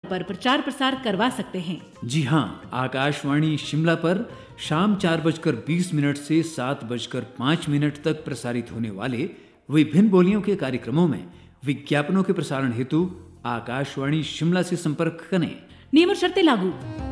पर प्रचार प्रसार करवा सकते हैं। जी हाँ, आकाशवाणी शिमला पर शाम 4:20 से 7:05 तक प्रसारित होने वाले विभिन्न बोलियों के कार्यक्रमों में विज्ञापनों के प्रसारण हेतु आकाशवाणी शिमला से संपर्क करें। नियम और शर्तें लागू।